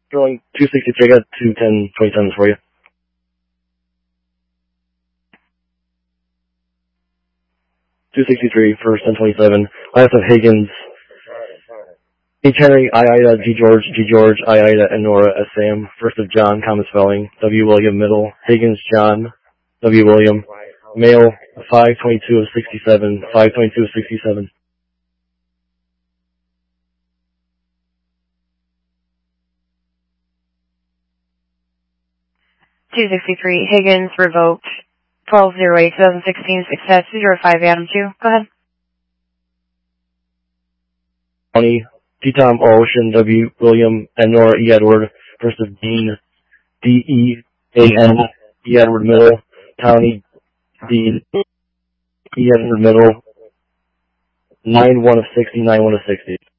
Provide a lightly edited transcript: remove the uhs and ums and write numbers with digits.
Drawing 263, I got 210, 27s for you. 263, first 1027. Last of Higgins, H. Henry, I. Ida, G. George, I. Ida, and Nora, S. Sam. First of John, common spelling. W. William, middle. Higgins, John, W. William. Male, 522 of 67, 522 of 67. Higgins, revoked. 12/08/2016, success 05 Adam 2. Go ahead. County, T. Tom, R. Ocean, W. William, and Nora, E. Edward. First of Dean, D-E-A-N, E. Edward, middle. County, Dean, E. Edward, middle. 91 of 60, 91 of 60.